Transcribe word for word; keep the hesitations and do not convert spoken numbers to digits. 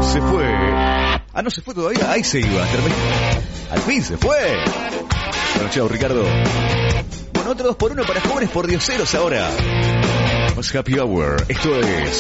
Se fue. Ah, no se fue todavía. Ahí se iba. Al fin se fue. Bueno, chao, Ricardo. Bueno, otro dos por uno para jóvenes por dioseros ahora. Más Happy Hour. Esto es